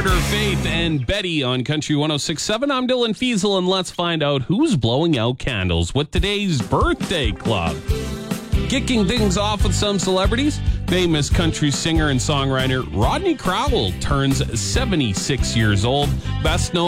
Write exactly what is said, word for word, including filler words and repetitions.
Carter, Faith, and Betty on Country one oh six point seven. I'm Dylan Fiesel, and let's find out who's blowing out candles with today's birthday club. Kicking things off with some celebrities, famous country singer and songwriter Rodney Crowell turns seventy-six years old, best known